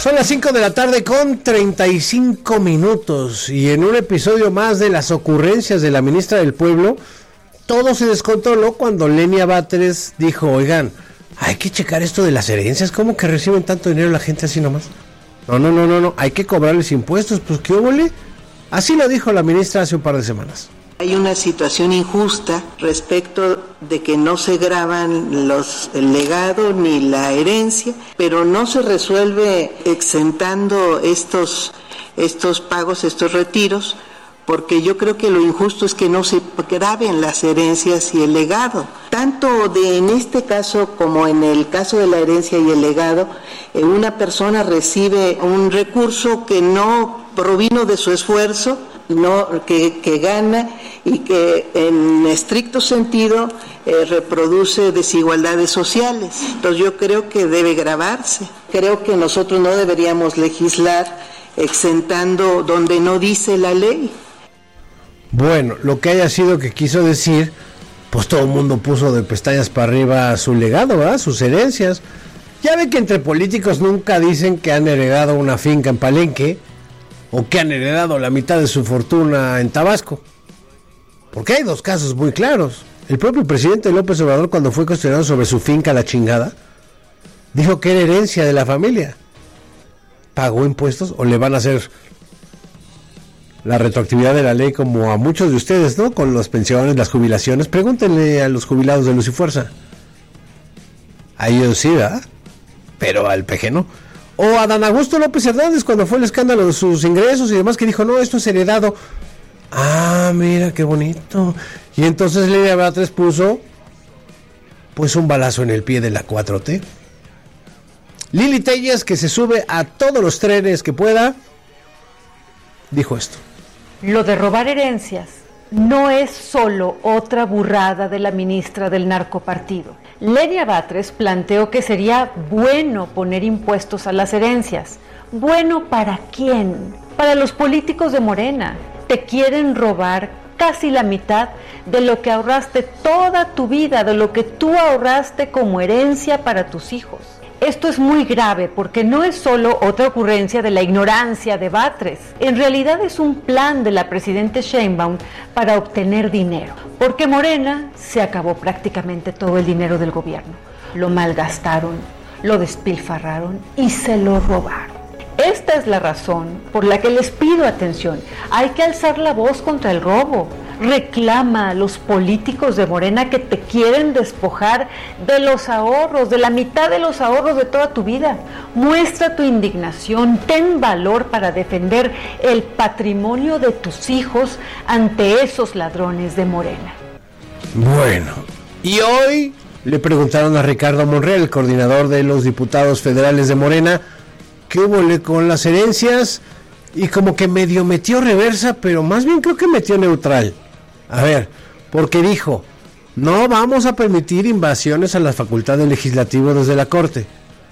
Son las 5 de la tarde con 35 minutos y en un episodio más de las ocurrencias de la ministra del Pueblo, todo se descontroló cuando Lenia Batres dijo, oigan, hay que checar esto de las herencias, ¿cómo que reciben tanto dinero la gente así nomás? No, hay que cobrarles impuestos, pues ¿qué óvole? Así lo dijo la ministra hace un par de semanas. Hay una situación injusta respecto de que no se graban el legado ni la herencia, pero no se resuelve exentando estos pagos, estos retiros, porque yo creo que lo injusto es que no se graben las herencias y el legado. Tanto en este caso como en el caso de la herencia y el legado, una persona recibe un recurso que no provino de su esfuerzo, que gana y que en estricto sentido reproduce desigualdades sociales. Entonces yo creo que debe gravarse. Creo que nosotros no deberíamos legislar exentando donde no dice la ley. Bueno, lo que haya sido que quiso decir, pues todo el mundo puso de pestañas para arriba su legado, ¿verdad? Sus herencias. Ya ve que entre políticos nunca dicen que han heredado una finca en Palenque o que han heredado la mitad de su fortuna en Tabasco. Porque hay dos casos muy claros. El propio presidente López Obrador, cuando fue cuestionado sobre su finca La Chingada, dijo que era herencia de la familia. ¿Pagó impuestos o le van a hacer la retroactividad de la ley como a muchos de ustedes, ¿no? Con las pensiones, las jubilaciones. Pregúntenle a los jubilados de Luz y Fuerza. A ellos sí, ¿verdad? Pero al PG no. O a Dan Augusto López Hernández cuando fue el escándalo de sus ingresos y demás, que dijo, no, esto es heredado. Ah, mira, qué bonito. Y entonces Lenia Batres puso pues un balazo en el pie de la 4T. Lili Telles, que se sube a todos los trenes que pueda, dijo esto. Lo de robar herencias no es solo otra burrada de la ministra del narcopartido. Lenia Batres planteó que sería bueno poner impuestos a las herencias. ¿Bueno para quién? Para los políticos de Morena. Te quieren robar casi la mitad de lo que ahorraste toda tu vida, de lo que tú ahorraste como herencia para tus hijos. Esto es muy grave porque no es solo otra ocurrencia de la ignorancia de Batres. En realidad es un plan de la presidenta Sheinbaum para obtener dinero. Porque Morena se acabó prácticamente todo el dinero del gobierno. Lo malgastaron, lo despilfarraron y se lo robaron. Esta es la razón por la que les pido atención. Hay que alzar la voz contra el robo. Reclama a los políticos de Morena que te quieren despojar de los ahorros, de la mitad de los ahorros de toda tu vida. Muestra tu indignación, ten valor para defender el patrimonio de tus hijos ante esos ladrones de Morena. Bueno, y hoy le preguntaron a Ricardo Monreal, el coordinador de los diputados federales de Morena, ¿qué hubo con las herencias? Y como que medio metió reversa, pero más bien creo que metió neutral. A ver, porque dijo, no vamos a permitir invasiones a las facultades legislativas desde la Corte.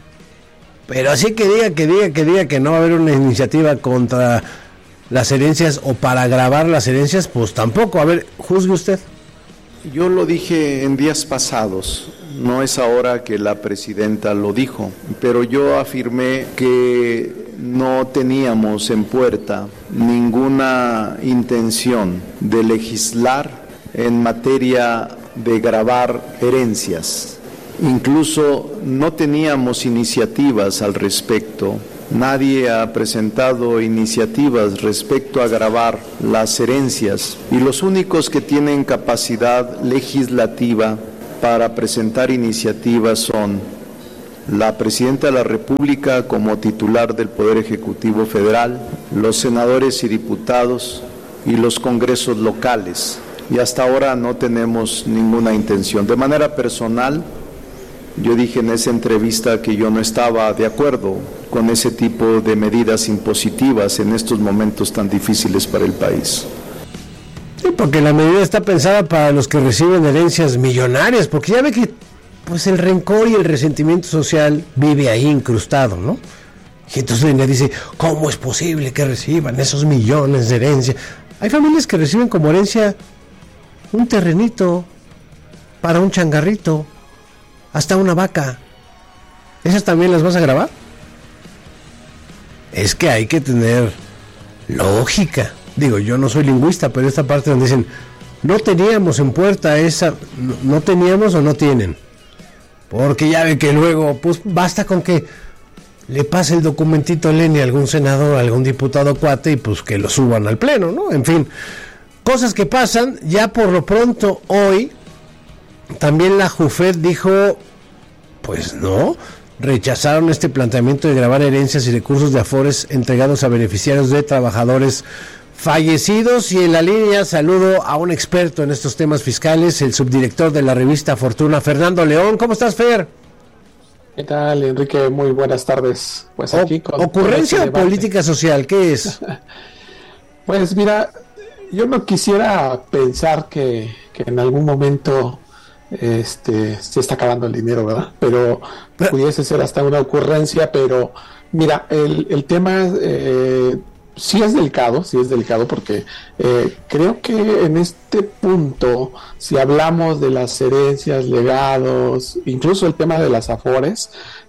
Pero así que diga que no va a haber una iniciativa contra las herencias o para grabar las herencias, pues tampoco. A ver, juzgue usted. Yo lo dije en días pasados, no es ahora que la presidenta lo dijo, pero yo afirmé que no teníamos en puerta ninguna intención de legislar en materia de gravar herencias. Incluso no teníamos iniciativas al respecto. Nadie ha presentado iniciativas respecto a gravar las herencias y los únicos que tienen capacidad legislativa para presentar iniciativas son la Presidenta de la República como titular del Poder Ejecutivo Federal, los senadores y diputados y los congresos locales. Y hasta ahora no tenemos ninguna intención. De manera personal, yo dije en esa entrevista que yo no estaba de acuerdo con ese tipo de medidas impositivas en estos momentos tan difíciles para el país. Sí, porque la medida está pensada para los que reciben herencias millonarias, porque ya ve que pues el rencor y el resentimiento social vive ahí incrustado, ¿no? Y entonces Lenia dice, ¿cómo es posible que reciban esos millones de herencia? Hay familias que reciben como herencia un terrenito para un changarrito, hasta una vaca. ¿Esas también las vas a grabar? es que hay que tener lógica. Digo, yo no soy lingüista, pero esta parte donde dicen, no teníamos en puerta esa, no teníamos o no tienen. Porque ya ve que luego, pues basta con que le pase el documentito a Lenia a algún senador, a algún diputado cuate y pues que lo suban al pleno, ¿no? En fin, cosas que pasan. Ya por lo pronto hoy, también la JUFED dijo, pues no, rechazaron este planteamiento de gravar herencias y recursos de afores entregados a beneficiarios de trabajadores fallecidos. Y en la línea saludo a un experto en estos temas fiscales, el subdirector de la revista Fortuna, Fernando León. ¿Cómo estás, Fer? ¿Qué tal, Enrique? Muy buenas tardes. Pues aquí ¿Ocurrencia o política social? ¿Qué es? Pues mira, yo no quisiera pensar que en algún momento se está acabando el dinero, ¿verdad? Pero pudiese ser hasta una ocurrencia, pero mira, el tema sí es delicado porque creo que en este punto, si hablamos de las herencias, legados, incluso el tema de las afores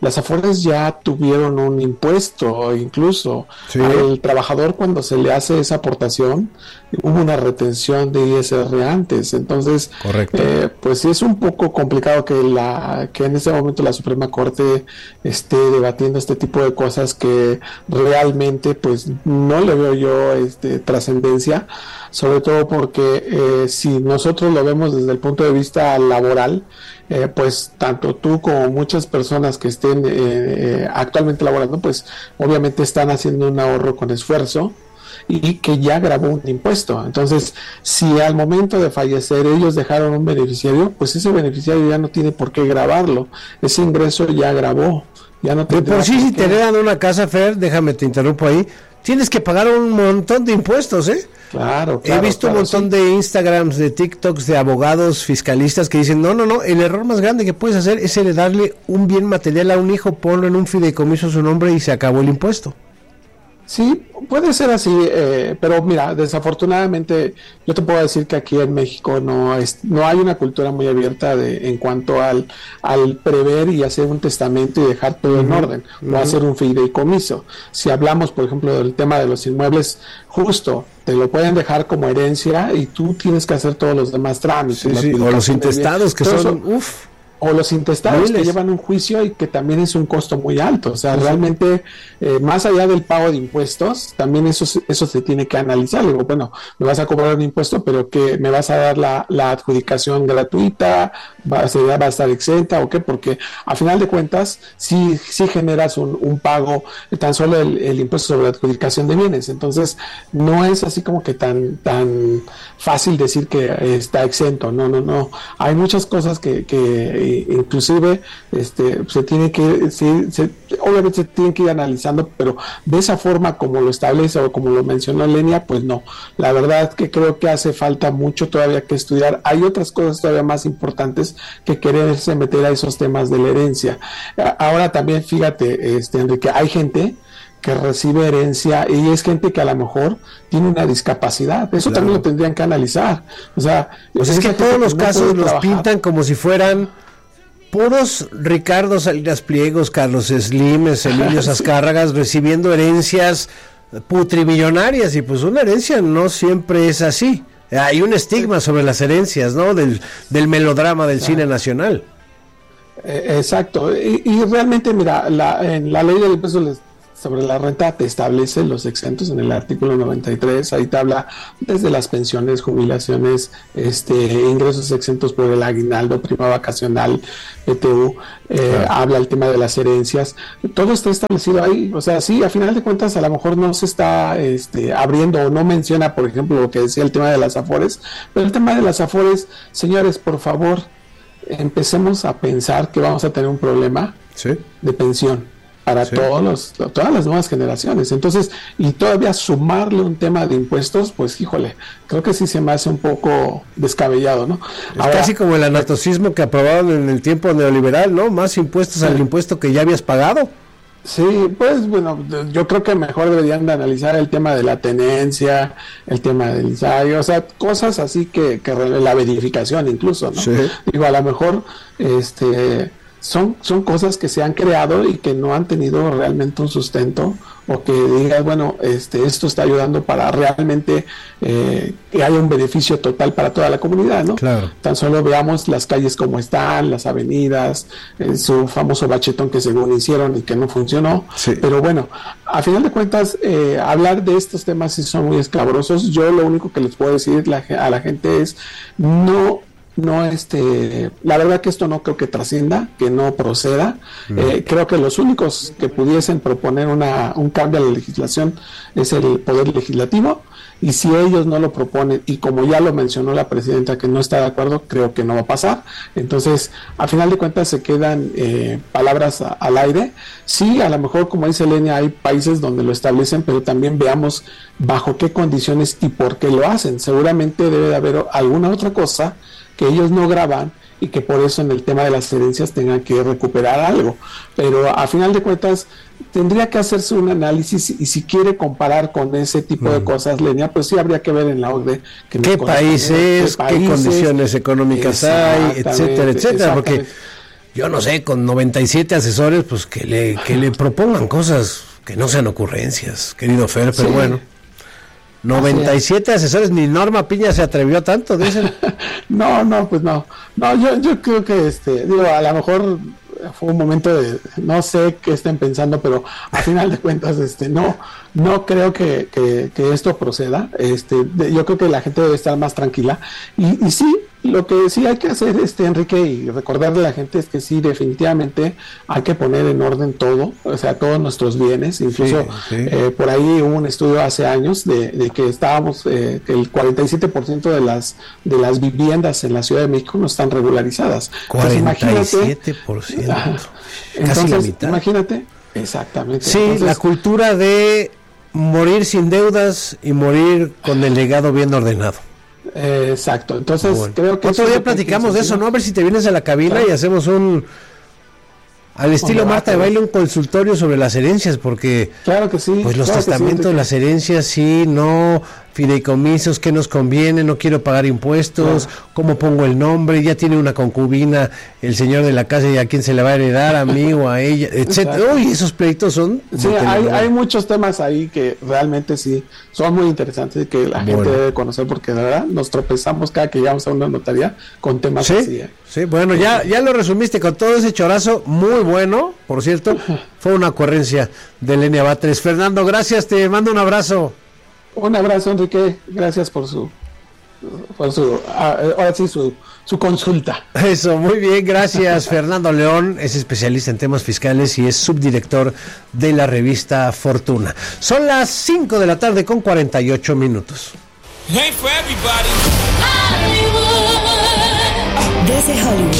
ya tuvieron un impuesto, incluso sí. Al trabajador cuando se le hace esa aportación, hubo una retención de ISR antes, entonces pues sí es un poco complicado que en este momento la Suprema Corte esté debatiendo este tipo de cosas que realmente pues no le veo yo trascendencia, sobre todo porque si nosotros lo vemos desde el punto de vista laboral, pues tanto tú como muchas personas que estén actualmente laborando, pues obviamente están haciendo un ahorro con esfuerzo y que ya grabó un impuesto. Entonces, si al momento de fallecer ellos dejaron un beneficiario, pues ese beneficiario ya no tiene por qué grabarlo, ese ingreso ya grabó. Ya no de por sí, si te heredan una casa, Fer, déjame te interrumpo ahí, tienes que pagar un montón de impuestos, ¿eh? Claro. He visto un montón de Instagrams, de TikToks, de abogados fiscalistas que dicen, no, el error más grande que puedes hacer es heredarle un bien material a un hijo, ponlo en un fideicomiso a su nombre y se acabó el impuesto. Sí, puede ser así, pero mira, desafortunadamente yo te puedo decir que aquí en México no hay una cultura muy abierta en cuanto al prever y hacer un testamento y dejar todo en orden, o hacer un fideicomiso. Si hablamos, por ejemplo, del tema de los inmuebles, justo te lo pueden dejar como herencia y tú tienes que hacer todos los demás trámites. Sí, o los intestados que son, o los intestados que llevan un juicio y que también es un costo muy alto, o sea, realmente más allá del pago de impuestos, también eso se tiene que analizar. Digo, bueno, me vas a cobrar un impuesto, pero que me vas a dar la adjudicación gratuita, va a estar exenta o qué, porque a final de cuentas sí generas un pago, tan solo el impuesto sobre la adjudicación de bienes. Entonces no es así como que tan fácil decir que está exento. No, hay muchas cosas que inclusive se tiene que obviamente se tienen que ir analizando, pero de esa forma como lo establece o como lo mencionó Lenia, pues no, la verdad que creo que hace falta mucho todavía que estudiar. Hay otras cosas todavía más importantes que quererse meter a esos temas de la herencia. Ahora también fíjate, Enrique, hay gente que recibe herencia y es gente que a lo mejor tiene una discapacidad. Eso también lo tendrían que analizar. O sea, pues es que todos los casos los pintan como si fueran puros Ricardo Salinas Pliegos, Carlos Slimes, Emilio Azcárragas recibiendo herencias putrimillonarias, y pues una herencia no siempre es así. Hay un estigma sobre las herencias, ¿no? Del melodrama del cine nacional. Exacto. Y realmente, mira, en la ley del impuesto sobre la renta te establece los exentos en el artículo 93, ahí te habla desde las pensiones, jubilaciones, ingresos exentos por el aguinaldo, prima vacacional, PTU, habla el tema de las herencias, todo está establecido ahí. O sea, sí, a final de cuentas a lo mejor no se está abriendo o no menciona, por ejemplo, lo que decía el tema de las afores, pero el tema de las afores, señores, por favor, empecemos a pensar que vamos a tener un problema de pensión para todas las nuevas generaciones. Entonces, y todavía sumarle un tema de impuestos, pues híjole, creo que sí se me hace un poco descabellado, ¿no? Ahora, casi como el anatocismo que aprobaron en el tiempo neoliberal, ¿no? Más impuestos al impuesto que ya habías pagado. Sí, pues bueno, yo creo que mejor deberían de analizar el tema de la tenencia, el tema del ensayo, o sea, cosas así que la verificación incluso, ¿no? Sí. Digo, a lo mejor, son cosas que se han creado y que no han tenido realmente un sustento, o que digas, bueno, esto está ayudando para realmente que haya un beneficio total para toda la comunidad, ¿no? Claro. Tan solo veamos las calles como están, las avenidas, su famoso bachetón que según hicieron y que no funcionó. Sí. Pero bueno, a final de cuentas, hablar de estos temas sí son muy escabrosos. Yo lo único que les puedo decir a la gente es la verdad que esto no creo que trascienda, que no proceda. Creo que los únicos que pudiesen proponer un cambio a la legislación es el Poder Legislativo, y si ellos no lo proponen, y como ya lo mencionó la presidenta que no está de acuerdo, creo que no va a pasar. Entonces, a final de cuentas se quedan palabras al aire. Sí, a lo mejor, como dice Lenia, hay países donde lo establecen, pero también veamos bajo qué condiciones y por qué lo hacen. Seguramente debe de haber alguna otra cosa que ellos no graban y que por eso en el tema de las herencias tengan que recuperar algo. Pero a final de cuentas tendría que hacerse un análisis, y si quiere comparar con ese tipo de cosas, Lenia, pues sí habría que ver en la OCDE qué países, qué condiciones económicas hay, etcétera, etcétera, porque yo no sé, con 97 asesores, pues que le propongan cosas que no sean ocurrencias, querido Fer, pero bueno. 97 asesores, ni Norma Piña se atrevió a tanto, dicen. No, pues no. No, yo creo que a lo mejor fue un momento de, no sé qué estén pensando, pero a final de cuentas, no creo que esto proceda. Yo creo que la gente debe estar más tranquila, y sí, lo que sí hay que hacer, Enrique, y recordarle a la gente, es que sí, definitivamente hay que poner en orden todo, o sea, todos nuestros bienes. Incluso por ahí hubo un estudio hace años de que estábamos, que el 47% de las viviendas en la Ciudad de México no están regularizadas. 47%. Casi la mitad. Imagínate, exactamente. Sí, entonces, la cultura de morir sin deudas y morir con el legado bien ordenado. Exacto, entonces creo que otro día platicamos de eso, ¿no? A ver si te vienes a la cabina y hacemos al estilo Marta de Baile, un consultorio sobre las herencias, porque claro que sí, pues los testamentos, las herencias, sí, no, fideicomisos, ¿qué nos conviene? No quiero pagar impuestos, ¿cómo pongo el nombre? Ya tiene una concubina el señor de la casa, y a quién se le va a heredar, a mí o a ella, etcétera. Uy, esos pleitos son... Sí, hay muchos temas ahí que realmente sí son muy interesantes y que la gente debe conocer, porque de verdad nos tropezamos cada que llegamos a una notaría con temas así. Sí, bueno, ya lo resumiste con todo ese chorazo, muy bueno, por cierto, fue una ocurrencia de Lenia Batres. Fernando, gracias, te mando un abrazo. Un abrazo, Enrique, gracias por su consulta. Eso, muy bien, gracias. Fernando León es especialista en temas fiscales y es subdirector de la revista Fortuna. Son las 5 de la tarde con 48 minutos. Desde Hollywood